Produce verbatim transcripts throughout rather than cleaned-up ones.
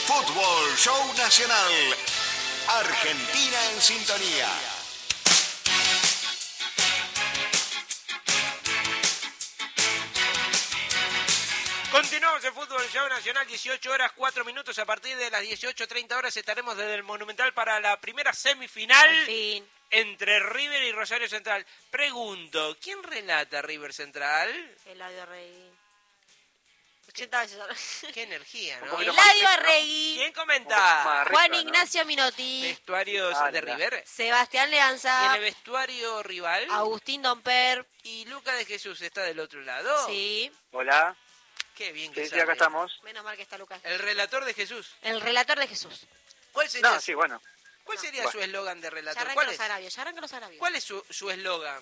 Fútbol Show Nacional. Argentina en sintonía. Continuamos el Fútbol Show Nacional, dieciocho horas, cuatro minutos. A partir de las dieciocho treinta horas estaremos desde el Monumental para la primera semifinal entre River y Rosario Central. Pregunto, ¿quién relata River Central? Eladio Arregui. ochenta veces. Qué energía, ¿no? Eladio Arregui. ¿Quién comenta? Juan Ignacio Minotti. ¿Vestuarios Ah, de la. River? Sebastián ¿Y Leanza. en el vestuario rival? Agustín Domper. ¿Y Lucas de Jesús está del otro lado? Sí. Hola. Qué bien que Sí, sí, sabe. acá estamos. Menos mal que está Lucas. El relator de Jesús. El relator de Jesús. ¿Cuál sería, No, sí, bueno. ¿cuál sería Bueno. su eslogan de Ya relator? arrancan ¿Cuál los es? arabios, ya arrancan los arabios. ¿Cuál es su su eslogan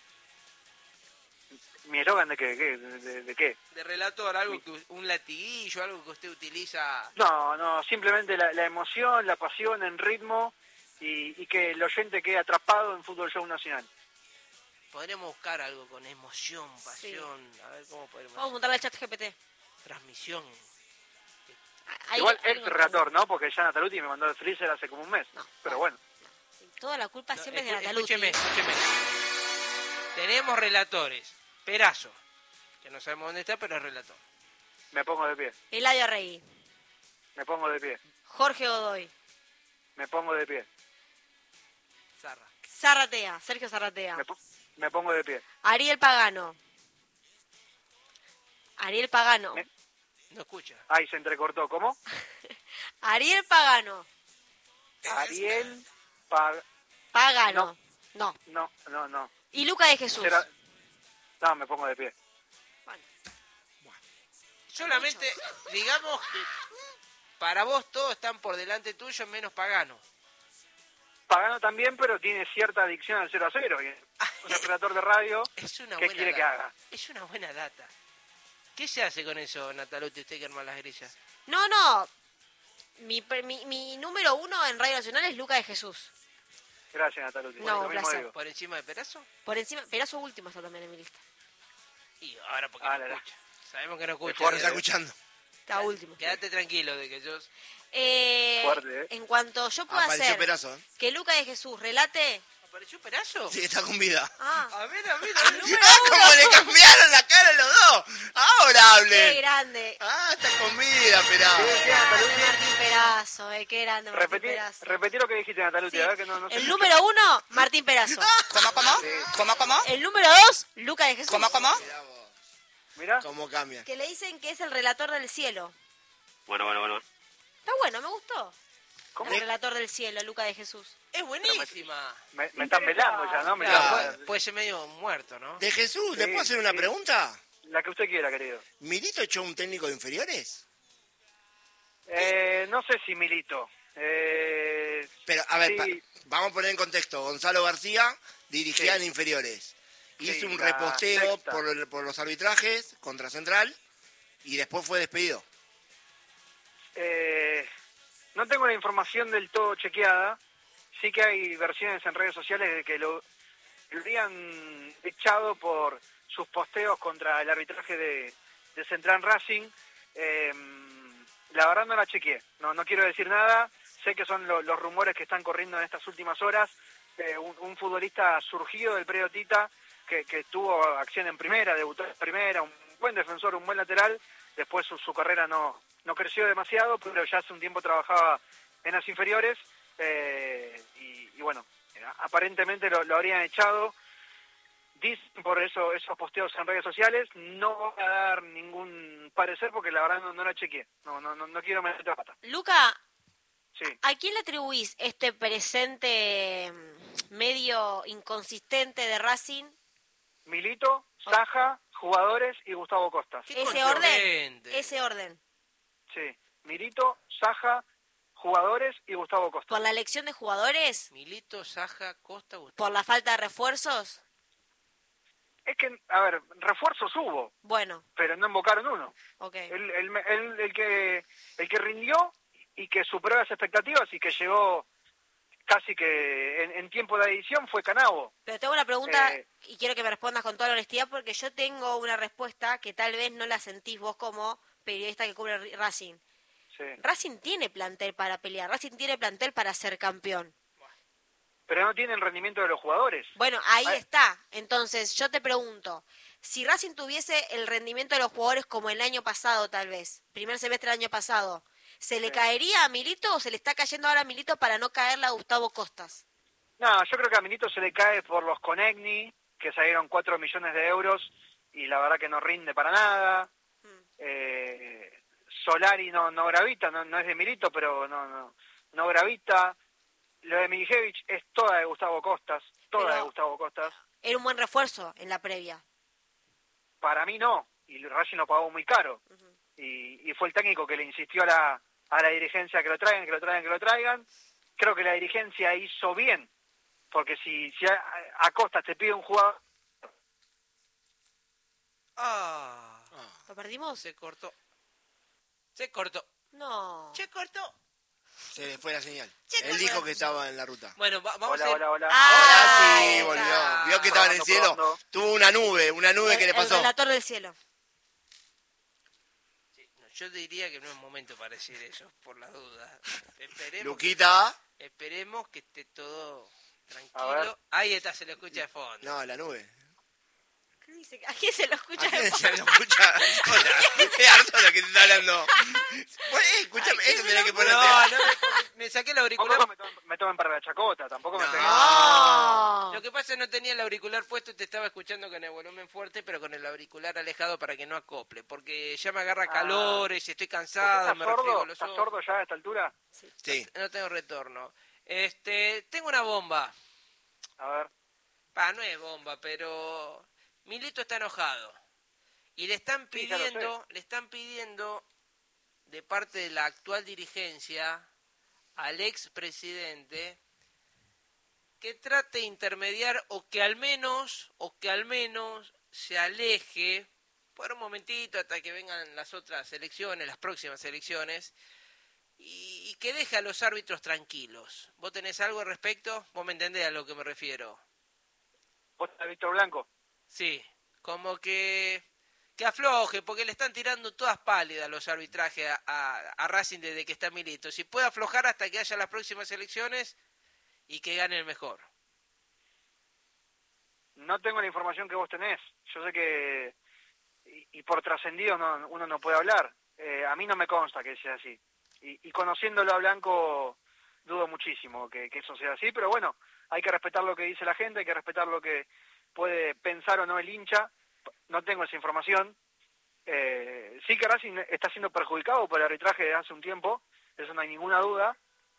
¿Mi eslogan de qué? ¿Qué? ¿De, de- de qué? de relator? Algo que un latiguillo, algo que usted utiliza. No, no, simplemente la, la emoción, la pasión en ritmo y, y que el oyente quede atrapado en Fútbol Show Nacional. Podríamos buscar algo con emoción, pasión. A ver cómo podemos. Vamos a montarle el chat G P T. Transmisión. Ahí- Igual ahí ex lo relator, ¿no? Porque ya Nataluti me mandó el freezer hace como un mes. No. Pero bueno. Toda la culpa No, siempre es escu- de Nataluti. escúcheme, escúcheme. Tenemos relatores. Perazo, que no sabemos dónde está, pero es relator. Me pongo de pie. Eladio Arregui. Me pongo de pie. Jorge Godoy. Me pongo de pie. Zarra. Zarratea. Sergio Zarratea. Me, po- me pongo de pie. Ariel Pagano. Ariel Pagano. Me- No escucha. Ay, se entrecortó. ¿Cómo? Ariel Pagano. Ariel Pag... Pagano. No. No, no, no. Y Luca de Jesús. Será- No, me pongo de pie. Bueno, Solamente, digamos que para vos todos están por delante tuyo, menos Pagano. Pagano también, pero tiene cierta adicción al cero a cero. Y un relator de radio, Es una ¿qué buena quiere data. que haga? Es una buena data. ¿Qué se hace con eso, Nataluti, usted que arma las grillas? no, no. Mi, pre- mi, mi número uno en Radio Nacional es Luca de Jesús. Gracias, Nataluti. No, Lo un mismo placer. digo. ¿Por encima de Perazo? Por encima, Perazo último está también en mi lista. Y ahora porque Ah, no la, la. escucha. Sabemos que no escucha. fuerte, está ¿eh? escuchando. Está último. Quédate tranquilo de que yo... Eh, Fuerte, ¿eh? En cuanto yo pueda Apareció hacer Perazo, ¿eh? que Luca de Jesús relate... ¿Apareció Perazo? Sí, está con vida. Ah, A ver, a ver, el número ¡Ah, uno. cómo le cambiaron la cara a los dos! ¡Ahora Qué hablen! grande. ¡Ah, está con vida, Perazo! Qué grande Martín Perazo, eh, qué grande Martín Repetí, Perazo. repetí lo que dijiste, Nataluti. Sí. A ver que no, no se El escucha. número uno, Martín Perazo. ¿Cómo, cómo? ¿Cómo, cómo? El número dos, Luca de Jesús. ¿Cómo, cómo? Mirá vos. Mirá. ¿Cómo cambia? Que le dicen que es el relator del cielo. Bueno, bueno, bueno. Está bueno, me gustó. ¿Cómo? El relator del cielo, Luca de Jesús. Es buenísima. Me, me están velando ya, ¿no? Me Claro, están- puede, puede ser medio muerto, ¿no? De Jesús, ¿le Sí, puedo hacer una sí. pregunta? La que usted quiera, querido. ¿Milito echó un técnico de inferiores? Eh, no sé si milito. Eh, Pero, a ver, sí, pa- vamos a poner en contexto. Gonzalo García dirigía Sí. en inferiores. Hizo Sí, un la reposteo sexta. por, el- por los arbitrajes contra Central y después fue despedido. eh, no tengo la información del todo chequeada. Sí que hay versiones en redes sociales de que lo, lo habrían echado por sus posteos contra el arbitraje de, de Central Racing. Eh, la verdad no la chequeé. No, no quiero decir nada. Sé que son lo- los rumores que están corriendo en estas últimas horas. Eh, un, un futbolista surgido del predio Tita que, que tuvo acción en primera, debutó en primera, un buen defensor, un buen lateral. Después su, su carrera no, no creció demasiado, pero ya hace un tiempo trabajaba en las inferiores. Eh, y, y bueno, eh, aparentemente lo, lo habrían echado. Dicen por eso esos posteos en redes sociales. No voy a dar ningún parecer porque la verdad no, no la chequeé. No, no, no, no quiero meter la pata. Luca, Sí. ¿a quién le atribuís este presente mm, medio inconsistente de Racing? Milito, Saja, jugadores y Gustavo Costas. ¿Qué Ese orden, consecuente? ese orden. Sí. Milito, Saja, jugadores y Gustavo Costas. ¿Por la elección de jugadores? Milito, Saja, Costa, Gustavo. ¿Por la falta de refuerzos? Es que, a ver, refuerzos hubo, Bueno, pero no invocaron uno. ok. El, el, el, el que el que rindió y que superó las expectativas y que llegó casi que en, en tiempo de edición fue Canavo. Pero tengo una pregunta Eh, y quiero que me respondas con toda la honestidad porque yo tengo una respuesta que tal vez no la sentís vos como periodista que cubre Racing. Sí. Racing tiene plantel para pelear, Racing tiene plantel para ser campeón. Pero no tiene el rendimiento de los jugadores. Bueno, ahí Ay. está. Entonces, yo te pregunto, si Racing tuviese el rendimiento de los jugadores como el año pasado, tal vez, primer semestre del año pasado, ¿se le Sí. caería a Milito o se le está cayendo ahora a Milito para no caerle a Gustavo Costas? No, yo creo que a Milito se le cae por los Conegni, que salieron cuatro millones de euros y la verdad que no rinde para nada. Mm. Eh, Solari no, no gravita, no, no es de Milito, pero no, no, no gravita. Lo de Milijevic es toda de Gustavo Costas, toda Pero- de Gustavo Costas. Era un buen refuerzo en la previa. Para mí no, y Racing lo pagó muy caro. Ujú. Y, y fue el técnico que le insistió a la, a la dirigencia que lo traigan, que lo traigan, que lo traigan. Creo que la dirigencia hizo bien, porque si, si a, a Costas te pide un jugador... Ah, ¿Lo perdimos? se cortó. Se cortó. No. Se cortó. Se le fue la señal. Che, Él ¿cómo dijo era? que estaba en la ruta. Bueno, va- vamos Hola, a ir... hola, hola. Ahora Ahí sí está. volvió. Vio que estaba en el Probando, cielo. probando. Tuvo una nube, una nube que le El pasó. relator del cielo. Sí, no, yo diría que no es momento para decir eso, por la duda. Esperemos, Luquita. esperemos que esté todo A ver. tranquilo. Ahí está, se lo escucha de fondo. No, la nube. ¿Qué dice? ¿A quién se lo escucha? ¿A quién de se fondo? lo escucha? Hola. Es Artola que te está hablando. Bueno, eh, escúchame, esto tenés que ponerte. No, no, me, me saqué el auricular. Tampoco me tomen, me tomen para la chacota, tampoco me No. peguen. No. Lo que pasa es que no tenía el auricular puesto y te estaba escuchando con el volumen fuerte, pero con el auricular alejado para que no acople, porque ya me agarra Ah. calores y estoy ¿Usted cansado, ¿Estás me refriego sordo? los ¿Estás ojos. sordo ya a esta altura? Sí. No tengo retorno. Este, tengo una bomba. A ver. Pa, no es bomba, pero Milito está enojado. Y le están Sí, ya lo pidiendo, le están pidiendo de parte de la actual dirigencia al expresidente que trate de intermediar o que al menos, o que al menos se aleje por un momentito hasta que vengan las otras elecciones, las próximas elecciones, y, y que deje a los árbitros tranquilos. ¿Vos tenés algo al respecto? ¿Vos me entendés a lo que me refiero? ¿Vos estás Víctor Blanco? Sí, como que, que afloje, porque le están tirando todas pálidas los arbitrajes a, a, a Racing desde que está Milito. Si puede aflojar hasta que haya las próximas elecciones y que gane el mejor. No tengo la información que vos tenés. Yo sé que... Y, y por trascendido no, uno no puede hablar. Eh, a mí no me consta que sea así. Y, y conociéndolo a Blanco, dudo muchísimo que, que eso sea así. Pero bueno, hay que respetar lo que dice la gente, hay que respetar lo que puede pensar o no el hincha. No tengo esa información. Eh, sí que Racing está siendo perjudicado por el arbitraje de hace un tiempo. Eso no hay ninguna duda.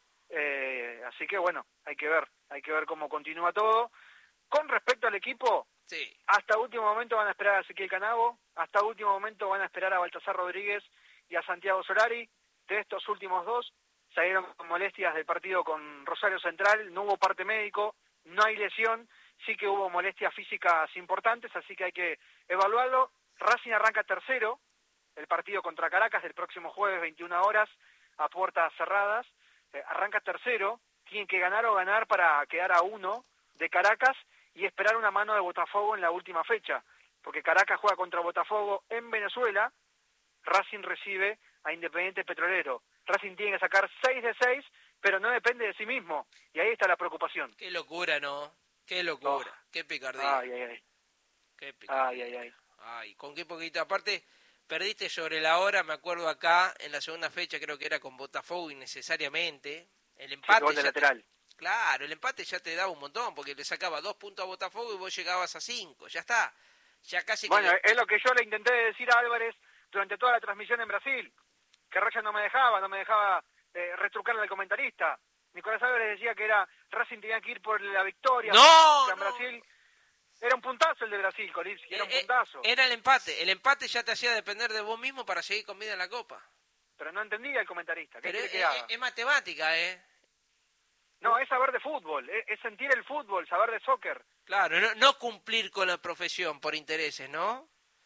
Eh, así que bueno, hay que ver. Hay que ver cómo continúa todo. Con respecto al equipo, Sí, hasta último momento van a esperar a Ezequiel Canavo, hasta último momento van a esperar a Baltasar Rodríguez y a Santiago Solari. De estos últimos dos, salieron con molestias del partido con Rosario Central, no hubo parte médico, no hay lesión, sí que hubo molestias físicas importantes, así que hay que evaluarlo. Racing arranca tercero, el partido contra Caracas del próximo jueves, veintiuna horas, a puertas cerradas. Eh, arranca tercero, tienen que ganar o ganar para quedar a uno de Caracas y esperar una mano de Botafogo en la última fecha, porque Caracas juega contra Botafogo en Venezuela, Racing recibe a Independiente Petrolero. Racing tiene que sacar seis de seis, pero no depende de sí mismo, y ahí está la preocupación. qué locura, ¿no? Qué locura, Oh. qué picardía. Ay, ay, ay, Qué picardía. ay, ay, ay. Ay, con qué poquito. Aparte, perdiste sobre la hora, me acuerdo acá, en la segunda fecha creo que era con Botafogo innecesariamente. El Sí, empate gol de ya te- lateral. Claro, el empate ya te daba un montón, porque le sacaba dos puntos a Botafogo y vos llegabas a cinco, ya está. Ya casi que Bueno, le- es lo que yo le intenté decir a Álvarez durante toda la transmisión en Brasil, que Raya no me dejaba, no me dejaba eh, retrucarle al comentarista. Nicolás Álvarez decía que era Racing tenía que ir por la victoria. ¡No! que en no. Brasil era un puntazo el de Brasil, Colinski, era un Eh, eh, puntazo. Era el empate, el empate ya te hacía depender de vos mismo para seguir con vida en la Copa. Pero no entendía el comentarista. ¿Qué Pero quiere es, que es- haga? es matemática, ¿eh? No, es saber de fútbol, es, es sentir el fútbol, saber de soccer. Claro, no, no cumplir con la profesión por intereses, ¿no?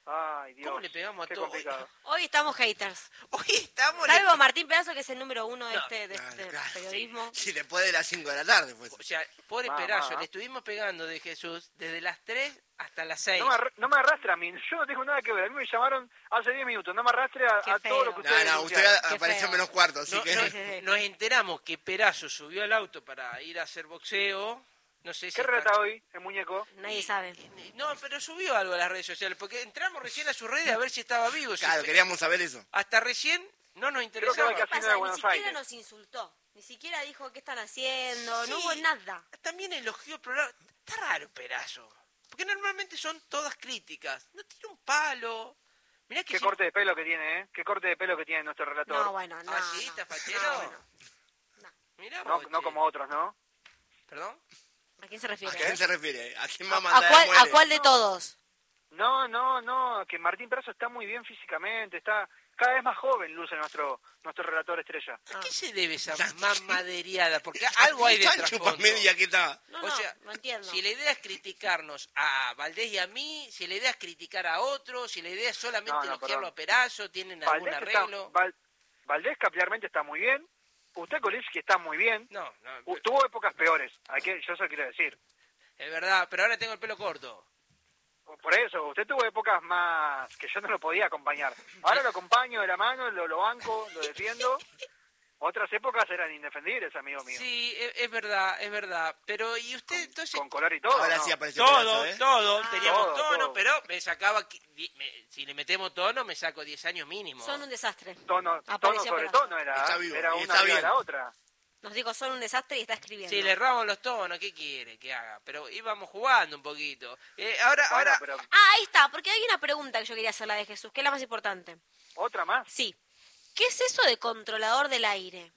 Ay, Dios. ¿Cómo le pegamos a qué todo? complicado. Hoy estamos haters. Hoy estamos... Salvo Martín Pedazo, que es el número uno de No, este de, Ah, de claro, periodismo. Si después de las cinco de la tarde, pues. O sea, pobre Mamá. Perazo, le estuvimos pegando de Jesús desde las tres hasta las seis. No me, arra- no me arrastre a mí, yo no tengo nada que ver. A mí me llamaron hace diez minutos, no me arrastre a, Qué a todo feo. lo que No, ustedes no, usted denunciaron. Qué apareció feo. menos cuarto, así No, que... no, Sí, sí, sí. nos enteramos que Perazo subió al auto para ir a hacer boxeo. No sé si ¿Qué está- relata hoy el muñeco? Nadie sabe. No, pero subió algo a las redes sociales, porque entramos recién a su red a ver si estaba vivo. si- Claro, queríamos saber eso. Hasta recién no nos Creo que va interesaba. al ¿Qué casino pasa? de Ni Buenos siquiera Aires. nos insultó. Ni siquiera dijo qué están haciendo. Sí. No hubo nada. También elogió el programa. Está raro Perazo. Porque normalmente son todas críticas. No tiene un palo. Mirá que Qué si- corte de pelo que tiene, ¿eh? Qué corte de pelo que tiene nuestro relator. No, bueno, no. Ah, sí, no. está fachero. No, bueno. No. Mirá no, vos, no che. como otros, ¿no? ¿Perdón? ¿A quién se ¿A refiere? quién se refiere? ¿A quién va ¿A, a mandar cuál, el muere? ¿A cuál de todos? No, no, no, que Martín Perazo está muy bien físicamente, está cada vez más joven, luce nuestro nuestro relator estrella. ¿A qué se debe esa mamaderiada? Porque algo hay de Tan chupa trasfondo. media que está. No, O no, sea, no entiendo. Si la idea es criticarnos a Valdés y a mí, si la idea es criticar a otros, si la idea es solamente No, no, elogiarlo perdón. a Perazo, tienen algún Valdés, está, arreglo. Val- Valdés capilarmente está muy bien, usted Kolivsky está muy bien, No, no, U- tuvo épocas peores, hay que, yo eso quiero decir. es verdad, pero ahora tengo el pelo corto. Por eso, usted tuvo épocas más que yo no lo podía acompañar. Ahora lo acompaño de la mano, lo, lo banco, lo defiendo. Otras épocas eran indefendibles, amigo mío. Sí, es, es verdad, es verdad. Pero, ¿y usted entonces? Con color y todo. Ahora ¿no? sí apareció Todo, Perazo, ¿eh? todo, Ah. teníamos Todo, tono, todo. pero me sacaba, qui- di- me- si le metemos tono, me saco diez años mínimo. Son un desastre. Tono, tono Apareció sobre Perazo. tono era, Está vivo, era y una está arriba de bien. la otra. Nos dijo, son un desastre y está escribiendo. Si le erramos los tonos, ¿qué quiere que haga? Pero íbamos jugando un poquito. Eh, ahora, Bueno, ahora, pero Ah, ahí está, porque hay una pregunta que yo quería hacer, la de Jesús, que es la más importante. otra más. Sí. ¿Qué es eso de controlador del aire?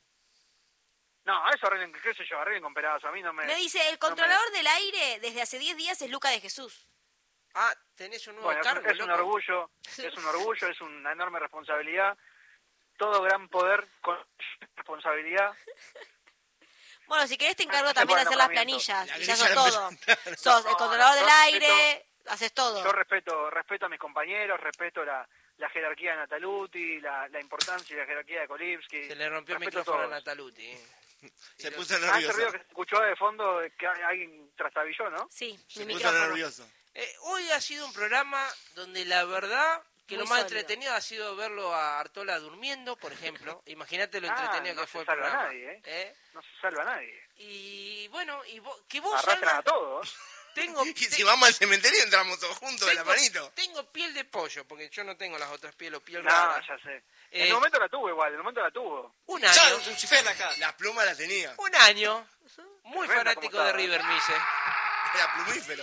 No, eso arreglen, qué sé yo, arreglen con Perazo. A mí no me... Me dice, el controlador del aire desde hace diez días es Luca de Jesús. ah, tenés un nuevo Bueno, es, un- cargo, es un loco. orgullo, es un orgullo, es una enorme responsabilidad. Todo gran poder con responsabilidad. Bueno, si querés te encargo Gracias también de por hacer el las nombramiento. planillas. La Y ya grilla sos la todo. empezó- Sos el No, controlador no, del yo aire, haces todo. Yo respeto respeto a mis compañeros, respeto la, la jerarquía de Nataluti, la, la importancia y la jerarquía de Kolivsky. Se le rompió el Respeto micrófono a todos. Nataluti. eh. Se puso Ah, ese ruido nervioso. que se escuchó de fondo de que alguien trastabilló, ¿no? Sí, Se mi puso micrófono. nervioso. Eh, hoy ha sido un programa donde la verdad que Muy lo más sólido. entretenido ha sido verlo a Artola durmiendo, por ejemplo. Imagínate lo Ah, entretenido no que se fue el salva programa. nadie, ¿eh? ¿Eh? No se salva a nadie. Y bueno, y vos, que vos Arrastran salgas, a todos. tengo, Y te- si vamos al cementerio entramos todos juntos de la tengo, manito. tengo piel de pollo, porque yo no tengo las otras pieles o piel No, rara. ya sé. Eh, En el momento la tuvo igual, en el momento la tuvo. Un año, Las plumas las tenía. un año, muy Tremenda fanático como de estaba. River, me hice. Era plumífero.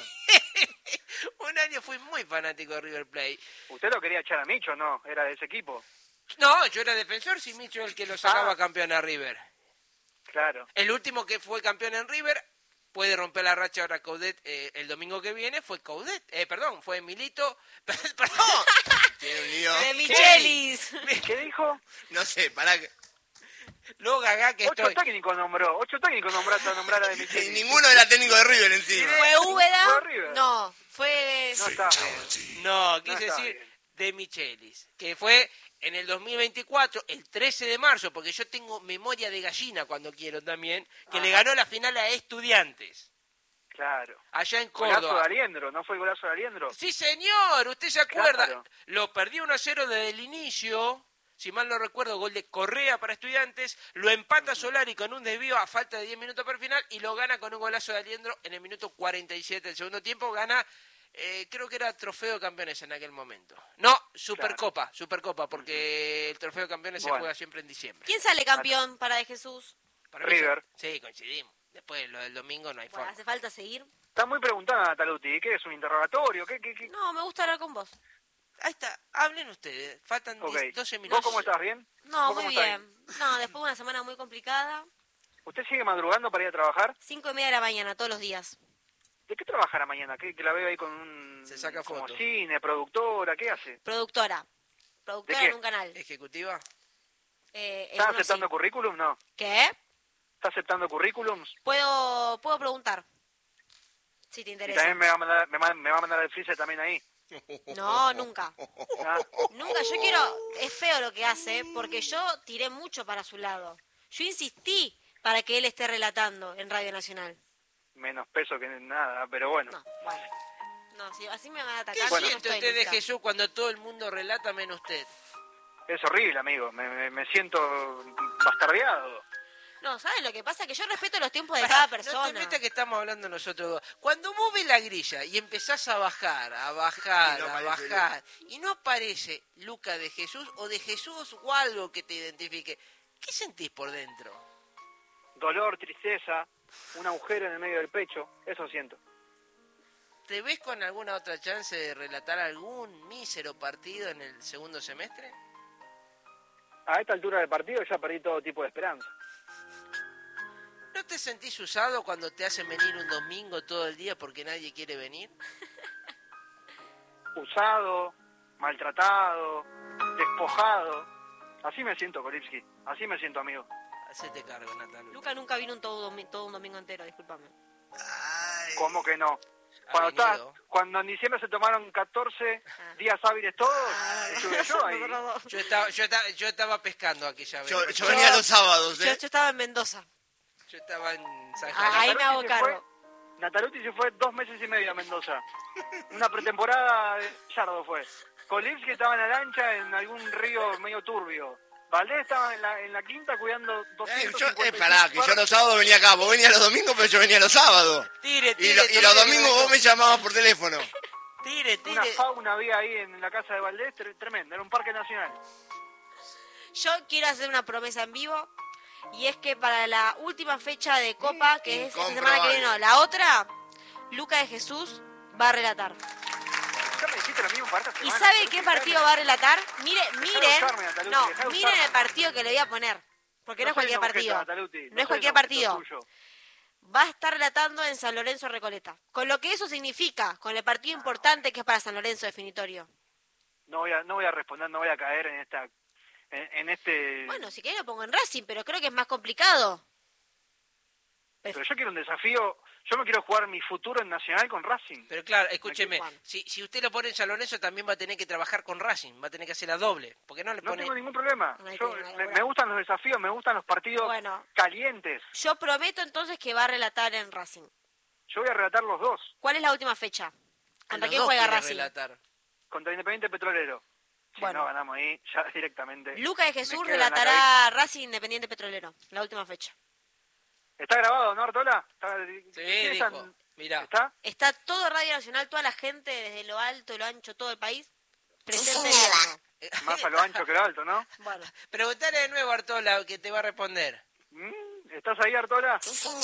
Un año fui muy fanático de River Plate. ¿Usted lo quería echar a Micho no? Era de ese equipo. No, yo era defensor, si Micho es el que lo sacaba Ah. campeón a River. Claro. El último que fue campeón en River, puede romper la racha ahora Coudet eh, el domingo que viene, fue Coudet, eh, perdón, fue Milito, perdón, Tiene un lío. De Michelis. ¿Qué dijo? No sé, pará que... lo gaga que Ocho estoy. técnicos nombró. Ocho técnicos nombró a nombrar a de Y Micheli. ninguno era técnico de River encima. ¿Fue Úbeda? ¿Fue River? No, fue... No está bien. No, quise No está decir bien. de Michelis, que fue en el dos mil veinticuatro, el trece de marzo, porque yo tengo memoria de gallina cuando quiero también, que le Ajá. ganó la final a Estudiantes, Claro. allá en Golazo de Córdoba. Aliendro, ¿no fue el golazo de Aliendro? Sí, señor, usted se acuerda. Claro. Lo perdió uno a cero desde el inicio, si mal no recuerdo, gol de Correa para Estudiantes, lo empata Solari con un desvío a falta de diez minutos para el final y lo gana con un golazo de Aliendro en el minuto cuarenta y siete del segundo tiempo, gana, eh, creo que era trofeo de campeones en aquel momento. No, Supercopa, Supercopa, porque el trofeo de campeones se Bueno. juega siempre en diciembre. ¿Quién sale campeón para de Jesús? Para mí River. se- Sí, coincidimos. Después lo del domingo no hay Bueno, forma. hace falta seguir. Está muy preguntada Nataluti. ¿Qué es un interrogatorio? ¿Qué, qué, qué? No, me gusta hablar con vos. Ahí está, hablen ustedes, faltan Ok. diez, doce ¿Vos minutos. cómo estás? ¿Bien? No, ¿Vos muy cómo estás? bien. No, después de una semana muy complicada. ¿Usted sigue madrugando para ir a trabajar? Cinco y media de la mañana, todos los días. ¿De qué trabajará mañana? ¿Qué, que la veo ahí con un... Se saca como foto. cine, productora, ¿qué hace? Productora. Productora ¿De qué? en un canal. ¿Ejecutiva? Eh, en ¿Está uno aceptando sí. currículum? No. ¿Qué? ¿Está aceptando currículums? Puedo, puedo preguntar. Si te Y interesa. también me va a mandar, me, ma- me va a mandar el freezer también ahí. No, nunca. Ah, Nunca, yo quiero... Es feo lo que hace, porque yo tiré mucho para su lado. Yo insistí para que él esté relatando en Radio Nacional. menos peso que nada, pero bueno. No, bueno. No, si así me van a ¿Qué atacar, yo no siente estoy usted de lista. Jesús cuando todo el mundo relata menos usted? Es horrible, amigo. Me, me, me siento bastardeado. No, ¿sabes lo que pasa? Que yo respeto los tiempos de cada No persona. te metas que estamos hablando nosotros dos. Cuando vos ves la grilla y empezás a bajar, a bajar, Y no a aparece bajar, y no aparece Luca de Jesús o de Jesús o algo que te identifique, ¿qué sentís por dentro? Dolor, tristeza, un agujero en el medio del pecho. Eso siento. ¿Te ves con alguna otra chance de relatar algún mísero partido en el segundo semestre? A esta altura del partido ya perdí todo tipo de esperanza. ¿No te sentís usado cuando te hacen venir un domingo todo el día porque nadie quiere venir? Usado, maltratado, despojado. Así me siento, Kolipsky. Así me siento, amigo. Hacete cargo, Natalia. Luca nunca vino un todo, domi- todo un domingo entero, discúlpame. Ay. ¿Cómo que no? Ha Cuando, está, venido. cuando en diciembre se tomaron catorce Ah. días hábiles todos, Ah, estuve yo ahí. Yo estaba, yo, estaba, yo estaba pescando aquella vez. Yo, yo venía los sábados, Yo, ¿eh? yo estaba en Mendoza. Yo estaba en San Ah, Javier. ahí me hago se cargo. fue- Nataluti se fue dos meses y medio a Mendoza. Una pretemporada de Yardo fue. Kolipsky estaba en la lancha en algún río medio turbio. Valdés estaba en la, en la quinta cuidando Eh, doscientos yo, cincuenta eh, pará, que yo perros. los sábados venía acá. Vos venías los domingos, pero yo venía los sábados. Tire, Y, tire, lo- y tire, los que domingos vengo. vos me llamabas por teléfono. Tire, Una tire. fauna había ahí en la casa de Valdés, tre- tremenda, era un parque nacional. Yo quiero hacer una promesa en vivo. Y es que para la última fecha de Copa, que es esta semana que viene, no, la otra, Luca de Jesús va a relatar. Ya me dijiste lo mismo para esta ¿Y semana. sabe Pero qué sí, partido dejá va a relatar? Mire, de miren, usarme, Nataluti, no, dejá de miren usarme. el partido que le voy a poner. Porque no, es soy cualquier un objeto, partido. Nataluti, No es soy cualquier un objeto partido. tuyo. Va a estar relatando en San Lorenzo Recoleta. Con lo que eso significa, con el partido importante que es para San Lorenzo definitorio. No voy a, no voy a responder, no voy a caer en esta, en, en este. Bueno, si querés lo pongo en Racing, pero creo que es más complicado. Pero yo quiero un desafío. Yo me quiero jugar mi futuro en Nacional con Racing. Pero claro, escúcheme, Juan. si, si usted lo pone en San Lorenzo también va a tener que trabajar con Racing, va a tener que hacer la doble, porque no le No pone... tengo ningún problema. No hay Yo, problema, me, laburar. me gustan los desafíos, me gustan los partidos Bueno. calientes. Yo prometo entonces que va a relatar en Racing. Yo voy a relatar los dos ¿Cuál es la última fecha? ¿Contra Los quién dos juega quiere Racing? relatar. contra Independiente Petrolero. Si Bueno. no ganamos ahí, ya directamente. Luca de me Jesús quedo en la relatará Racing Independiente Petrolero, la última fecha. ¿Está grabado, no, Artola? ¿Está, Sí, ¿quiénes dijo, están? mirá. ¿Está? Está todo Radio Nacional, toda la gente desde lo alto, lo ancho, todo el país, presente viendo. Más a lo ancho que lo alto, ¿no? Bueno, Preguntale de nuevo a Artola que te va a responder. Mm, ¿Estás ahí, Artola?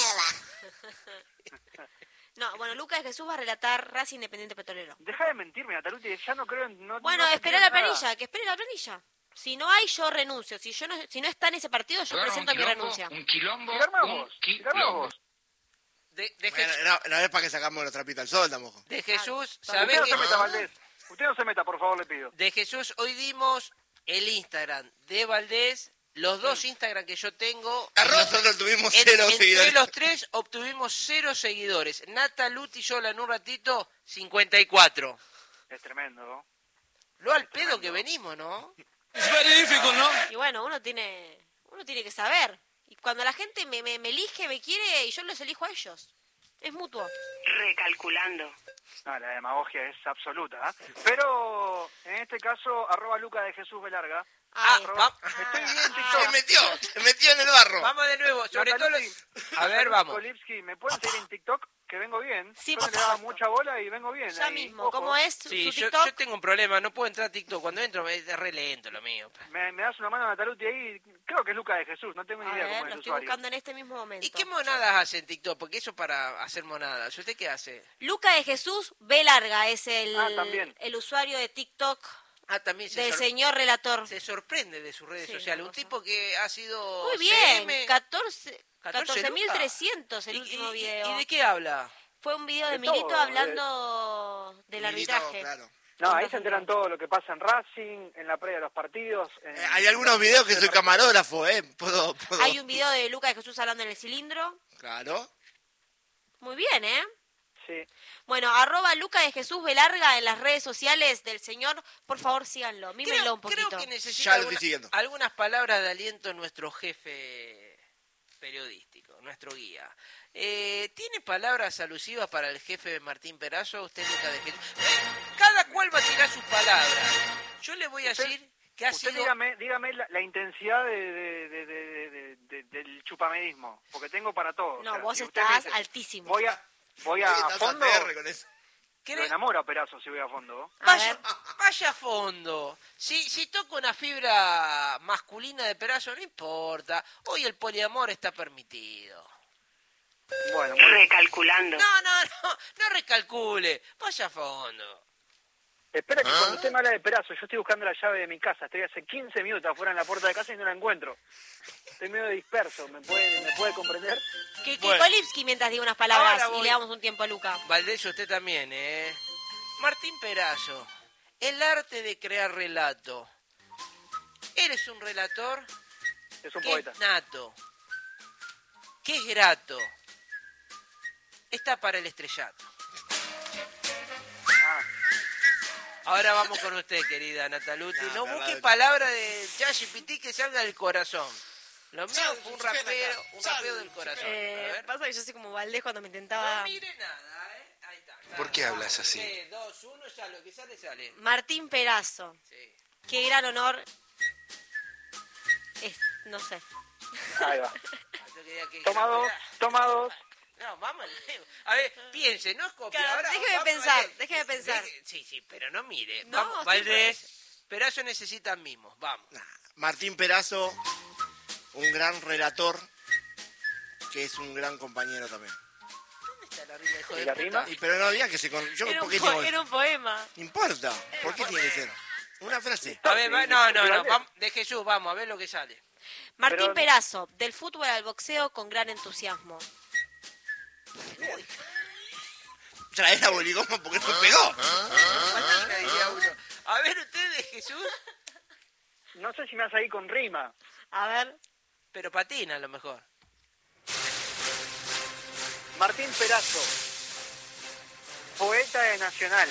no, bueno, Luca de Jesús va a relatar Racing Independiente Petrolero. Deja de mentirme, Nataluti, ya no creo en... No, Bueno, no te espera creo la en nada. planilla, que espere la planilla. Si no hay, yo renuncio. Si yo no, si no está en ese partido, yo presento mi renuncia. Un quilombo, Y la armás un vos, y la armás quilombo. vos. De, de, Bueno, Jes- no, no es para que sacamos los trapitos al sol, tampoco. de Jesús, Usted ¿sabés no que... se meta, Valdés. Usted no se meta, por favor, le pido. De Jesús, hoy dimos el Instagram de Valdés, los dos Instagram que yo tengo. Nosotros tuvimos En- cero entre seguidores. los tres obtuvimos cero seguidores. Nata, Luti y Yola en un ratito, cincuenta y cuatro. Es tremendo, ¿no? Lo al pedo que venimos, ¿no? Y bueno, uno tiene, uno tiene que saber. Y cuando la gente me, me, me elige, me quiere, y yo los elijo a ellos. Es mutuo. Recalculando. No, la demagogia es absoluta, ¿eh? Pero, en este caso, arroba Luca de Jesús Velarga. Ah, Ay, va- Estoy bien, Se TikTok. metió, se metió en el barro. vamos de nuevo, sobre todo Nataluti, los... A ver, vamos. Kolipsky, ¿me pueden seguir en TikTok? Que vengo bien. Sí, yo por no le daba supuesto. mucha bola y vengo bien. ya ahí. mismo, Ojo. ¿cómo es su, Sí, su yo, TikTok? yo tengo un problema, no puedo entrar a TikTok. Cuando entro es re lento lo mío. ¿Me, me das una mano, Nataluti, ahí? Creo que es Luca de Jesús, no tengo ni A idea ver, cómo es lo el estoy usuario. buscando en este mismo momento. ¿Y qué monadas hace en TikTok? Porque eso para hacer monadas. ¿Usted qué hace? Luca de Jesús B larga es el, Ah, también. el usuario de TikTok Ah, también se, del sor- señor relator. se sorprende de sus redes Sí, sociales. una Un cosa. tipo que ha sido Muy C bien, M. catorce catorce catorce mil lucas. trescientos el ¿Y- último y- video. ¿Y de qué habla? Fue un video de, De Milito todo, hablando del Milito, arbitraje. claro. No, ahí se enteran todo lo que pasa en Racing, en la previa de los partidos. en- Eh, hay algunos videos que soy camarógrafo, ¿eh? Puedo, puedo. Hay un video de Luca de Jesús hablando en el cilindro. Claro. Muy bien, ¿eh? Sí, sí. Bueno, arroba Luca de Jesús Velarga en las redes sociales del señor. Por favor, síganlo. Mímenlo Creo, un poquito. creo que necesita Ya lo estoy alguna- siguiendo. algunas palabras de aliento nuestro jefe periodístico, nuestro guía. Eh, ¿Tiene palabras alusivas para el jefe Martín Perazo? Usted, Luca de Jesús. Eh, cada cual va a tirar sus palabras. Yo le voy a Usted- decir que ha Usted sido... dígame, dígame la, la intensidad de, de- de- de- de- de- del chupamedismo, porque tengo para todo. No, O sea, vos si usted estás me dice, altísimo. Voy a, voy a, ¿Qué a estás fondo, A T R con eso? lo ¿Cree- enamoro a Perazo si voy a fondo. A Vaya, ver. vaya a fondo. Si, si toco una fibra masculina de Perazo, no importa. Hoy el poliamor está permitido. Bueno, muy bien. Recalculando. No, no, no, no recalcule. Vaya a fondo. Espera que cuando usted me habla de Perazo, yo estoy buscando la llave de mi casa. Estoy hace quince minutos afuera en la puerta de casa y no la encuentro. Estoy medio disperso, ¿me puede, me puede comprender? Que, que Bueno. Kolipsky mientras diga unas palabras Ahora y voy. le damos un tiempo a Luca. Valdés, usted también, ¿eh? Martín Perazo, el arte de crear relato. Eres un relator Es un que poeta. es nato, que es grato. Está para el estrellato. Ah, Ahora vamos con usted, querida Nataluti. No, No pero busque la- palabra de ChatGPT que salga del corazón. Lo mío fue un rapero, un rapeo del corazón. A Eh, ver. pasa que yo soy como Valdés cuando me No intentaba... mire nada, ¿eh? Ahí está. ¿Por qué hablas así? tres, dos, uno, ya lo que sale, sale. Martín Perazo. Sí. Qué gran honor. Es, no sé. ahí va. Ah, yo quería que- Toma dos, toma dos. No, vamos. A ver, piense, no es copia. Claro, Ahora, déjeme vamos, pensar, Valdés. déjeme pensar. Deje- sí, sí, pero no mire. No, Vamos, estoy Valdés. Perazo necesita mimos, vamos. Nah, Martín Perazo, un gran relator, que es un gran compañero también. ¿Dónde está la rima, hijo ¿Y de la puta? rima? Y, pero no diga que se... Con... Yo, Era ¿por un, qué po- tengo- era un poema. No importa. ¿Por qué tiene que ser? Una frase. A ver, va- no, no, no, Valdés. vamos, de Jesús, vamos, a ver lo que sale. Martín Pero- Perazo, del fútbol al boxeo con gran entusiasmo. Traer a Boligoma porque no pegó. Patina, diría uno. A ver, usted de Jesús, No sé si me vas a ir con rima. A ver. pero patina a lo mejor. Martín Perazo, poeta de Nacional.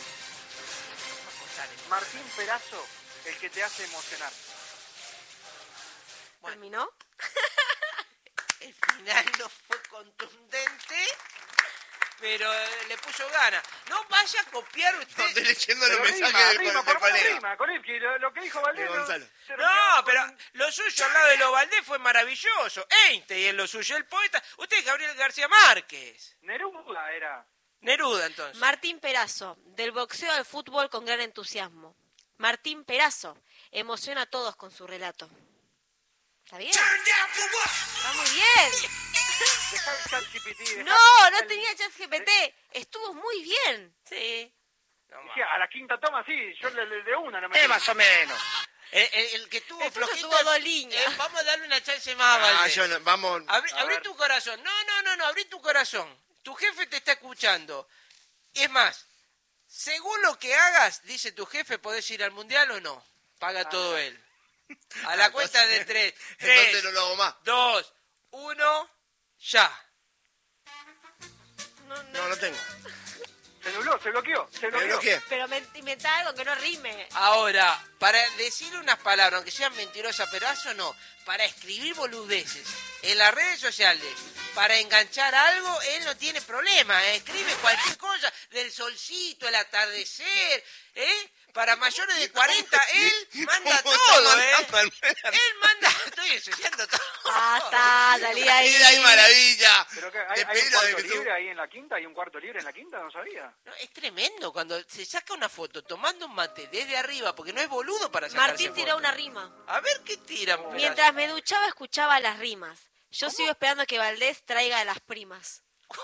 Martín Perazo, el que te hace emocionar. Bueno. ¿Terminó? El final no fue contundente, pero eh, le puso ganas. No vaya a copiar No, usted. estoy leyendo los Pero mensajes rima, del, rima, del por favor, colega. rima, Kolipski, lo, lo que dijo Valdés. De no- Gonzalo. se No, refiere pero con- lo suyo al lado de lo Valdés fue maravilloso. Einstein en lo suyo, el poeta. Usted es Gabriel García Márquez. Neruda era. Neruda, entonces. Martín Perazo, del boxeo al fútbol con gran entusiasmo. Martín Perazo, emociona a todos con su relato. ¿Está bien? Está muy bien. Dejá el ChatGPT. dejá- No, no el- tenía ChatGPT. Estuvo muy bien. Sí. No, Sí, a la quinta toma sí, yo le, le- de una no me... Eh, más o menos. el, el- el que tuvo El tuyo flojito. tuvo dos líneas. eh, vamos a darle una chance más a Ah, Valdés. yo no- vamos. Abrí, A abrí ver. tu corazón. No, no, no, no, abrí tu corazón. Tu jefe te está escuchando. Es más, según lo que hagas, dice tu jefe, ¿podés ir al mundial o no? Paga Ah, todo no. él. A la cuenta de tres. Entonces Tres, no lo hago más. dos, uno, ya. No, no, No, no tengo. Se nubló, se bloqueó, se Me bloqueó. bloqueé. Pero me inventá algo que no rime. Ahora, para decir unas palabras, aunque sean mentirosas, pero eso no, para escribir boludeces en las redes sociales, para enganchar algo, él no tiene problema, ¿eh? Escribe cualquier cosa, del solcito, el atardecer, ¿eh? Para mayores de cuarenta, él manda ¿Cómo todo, está ¿eh? mandando al Mela? Él manda, estoy ensuciando todo. Basta, salí ahí. Vida y maravilla. Pero que hay, hay un Despedila de cuarto que tú- libre ahí en la quinta, hay un cuarto libre en la quinta, no sabía. No, es tremendo cuando se saca una foto tomando un mate desde arriba, porque no es boludo para sacarse Martín tiró foto. una rima. A ver qué tiran. pedazo. Mientras me duchaba escuchaba las rimas. Yo sigo esperando que Valdés traiga a las primas.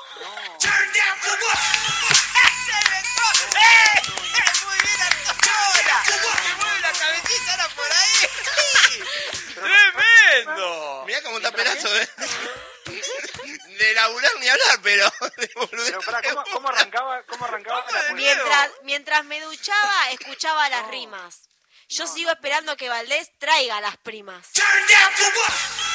¡Eh! ¡Muy bien, Antoniola! ¡Me mueve la cabecita ahora por ahí! ¡Tremendo! Mirá cómo está Perazo, ¿eh? De laburar ni hablar, pero... de boludez. Pero pará, ¿cómo, cómo arrancaba, cómo arrancaba Vamos la de poesía? Mientras, mientras me duchaba escuchaba las rimas. Yo sigo esperando que Valdés traiga a las primas.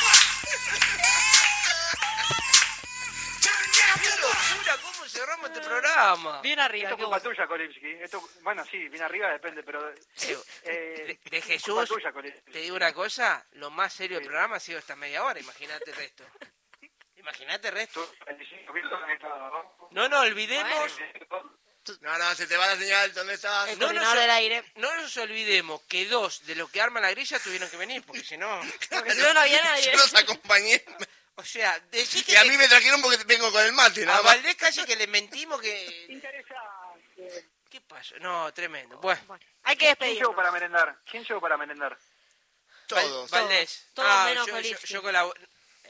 ¡Qué locura! ¿Cómo cerramos este programa? programa. Bien arriba. Esto es culpa tuya, Kolipski. Esto, bueno, sí, bien arriba depende, pero... Eh, eh, de, de Jesús, tuya, Kolipski. te digo una cosa, lo más serio del programa ha sido esta media hora, imagínate el resto. Imagínate el resto. No, no, olvidemos... No, no, se te va la señal, ¿dónde estás? El No coordinador nos, del aire. no nos olvidemos que dos de los que arman la grilla tuvieron que venir, porque si no... Porque si no, no había nadie. Yo los acompañé. O sea, decís que... Y a le- mí me trajeron porque vengo con el mate, a nada más. Valdés casi que le mentimos que... Interesante. ¿Qué pasó? No, tremendo. Bueno, Bueno, hay que ¿Quién despedirnos. llegó para merendar? ¿Quién llegó para merendar? Todos. Val- Valdés. Todos Ah, menos yo, yo, Kolipski. yo colaboré...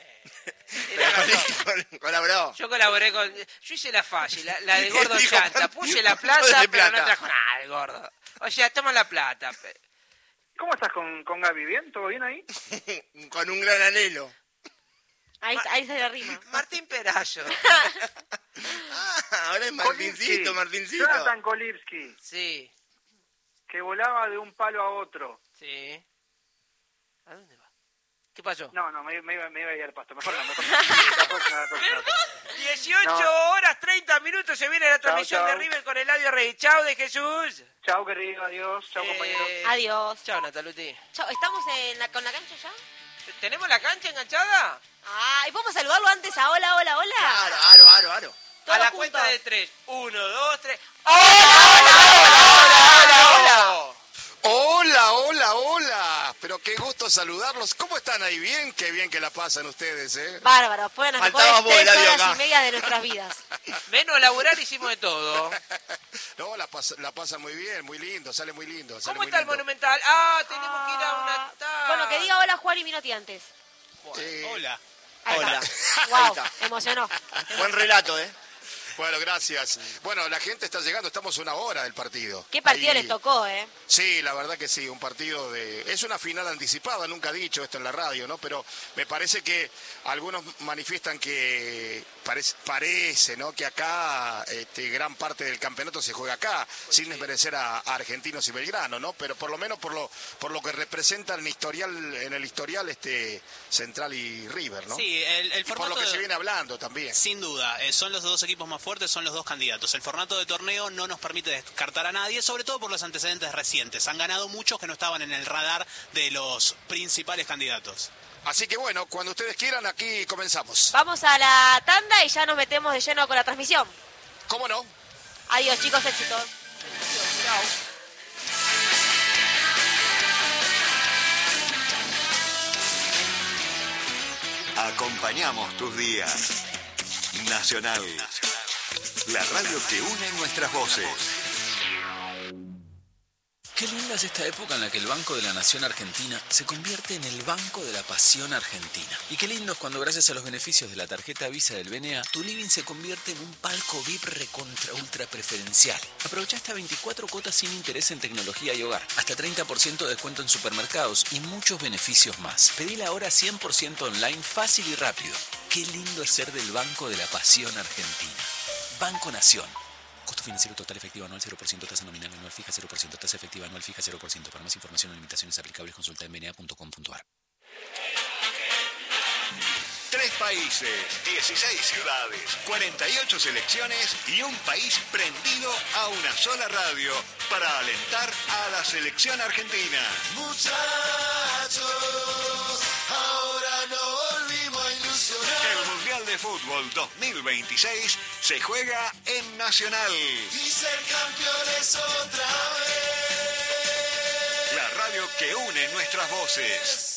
Colaboró. Yo colaboré con... Yo hice la fácil, la, la de Gordo Dijo, Chanta. Puse la de plata, pero plata. no trajo nada el Gordo. O sea, toma la plata. pe- ¿Cómo estás con, con Gaby? ¿Bien? ¿Todo bien ahí? Con un gran anhelo. Ahí, ahí se le rima. Martín Perazo. Ah, ahora es Martincito, Martincito. Jonathan Kolipski, Sí, que volaba de un palo a otro. sí. ¿A dónde va? ¿Qué pasó? No, no, me, me, iba, me iba a ir al pasto. Mejor no, mejor no. La próxima, la próxima, la próxima. dieciocho No. horas, treinta minutos se viene la transmisión chau. de River con Eladio Rey. Chao de Jesús. Chao, querido, adiós. Chao, Eh, compañeros. Adiós. Chao, Nataluti. Chao, ¿estamos en la, con la cancha ya? ¿Tenemos la cancha enganchada? Ah, ¿y podemos saludarlo antes a hola, hola, hola? Claro, aro, aro, aro. Todos A la juntos. cuenta de tres. Uno, dos, tres. ¡Hola, hola, hola, hola, hola! Hola, hola, hola. Pero qué gusto saludarlos. ¿Cómo están ahí? Bien, qué bien que la pasan ustedes, ¿eh? Bárbaro, fueron las Faltaba mejores vos, tres Eladio, horas acá. y media de nuestras vidas. Menos laburar hicimos de todo. No, la, pas la pasan muy bien, muy lindo, sale muy lindo. Sale ¿Cómo muy está el lindo. Monumental? Ah, tenemos que ir a una... ta- Bueno, que diga hola Juan y Minotti antes. Eh, Hola. Ahí Hola. está. Ahí Wow, está. emocionó. Buen relato, ¿eh? Bueno, gracias. Bueno, la gente está llegando, estamos a una hora del partido. ¿Qué partido Ahí- les tocó, eh? Sí, la verdad que sí, un partido de... Es una final anticipada, nunca he dicho esto en la radio, ¿no? Pero me parece que algunos manifiestan que parece, parece ¿no? Que acá este, gran parte del campeonato se juega acá, sin desmerecer a, a Argentinos y Belgrano, ¿no? Pero por lo menos por lo por lo que representan en historial, en el historial este Central y River, ¿no? Sí, el, el Y por formato... lo que de- se viene hablando también. Sin duda, eh, son los dos equipos más fuertes, son los dos candidatos. El formato de torneo no nos permite descartar a nadie, sobre todo por los antecedentes recientes. Han ganado muchos que no estaban en el radar de los principales candidatos. Así que bueno, cuando ustedes quieran, aquí comenzamos. Vamos a la tanda y ya nos metemos de lleno con la transmisión. ¿Cómo no? Adiós, chicos, éxitos. Acompañamos tus días. Nacional. La radio que une nuestras voces. Qué linda es esta época en la que el Banco de la Nación Argentina se convierte en el Banco de la Pasión Argentina. Y qué lindo es cuando gracias a los beneficios de la tarjeta Visa del B N A, tu living se convierte en un palco V I P recontra ultra preferencial. Aprovecha hasta veinticuatro cuotas sin interés en tecnología y hogar, hasta treinta por ciento de descuento en supermercados y muchos beneficios más. Pedila ahora cien por ciento online, fácil y rápido. Qué lindo es ser del Banco de la Pasión Argentina. Banco Nación. Costo financiero total efectivo anual cero por ciento, tasa nominal anual fija cero por ciento, tasa efectiva anual fija cero por ciento. Para más información o limitaciones aplicables consulta en b n a punto com punto a r. Tres países, dieciséis ciudades, cuarenta y ocho selecciones y un país prendido a una sola radio para alentar a la selección argentina. Muchachos, ahora no volvimos a ilusionar. El Mundial de Fútbol dos mil veintiséis se juega en Nacional. Y ser campeones otra vez. La radio que une nuestras voces.